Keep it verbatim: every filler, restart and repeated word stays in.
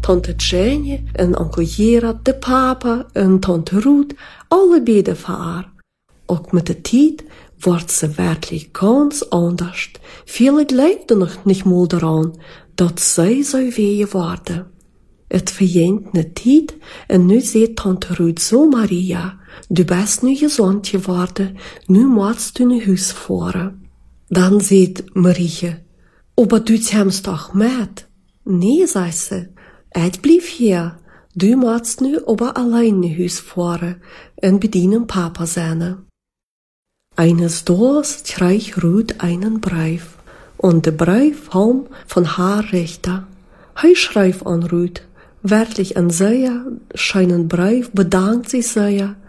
tante Jenny en onkel Gerard, de papa en tante Ruth, alle bidden voor haar. Ook met de tijd wordt ze werkelijk ganz anders. Viele geloofden nog niet meer eraan dat zij zou weeën worden. Het verjent een tijd en nu zegt tante Ruth zo Maria, du bent nu gezond geworden, nu moet je naar huis voeren. Dan zegt Marietje, aber du kommst toch met? Nee, zegt ze, ik blijf hier. Du moet nu aber allein naar huis voeren en bedienen papa zijn. Eines Tages kreeg Ruth einen Brief, und der Brief kam von haar Richter. Hij schreef an Ruth, wirklich ein sehr schönen Brief, bedankt sich sehr